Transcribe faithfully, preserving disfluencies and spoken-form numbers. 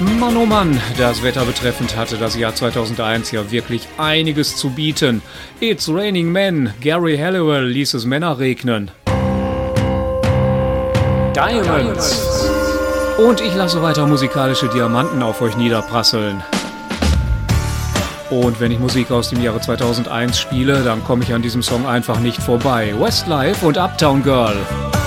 Mann, oh Mann, das Wetter betreffend hatte das Jahr zweitausendeins ja wirklich einiges zu bieten. It's Raining Men, Gary Halliwell ließ es Männer regnen. Diamonds. Und ich lasse weiter musikalische Diamanten auf euch niederprasseln. Und wenn ich Musik aus dem Jahre zweitausendeins spiele, dann komme ich an diesem Song einfach nicht vorbei. Westlife und Uptown Girl.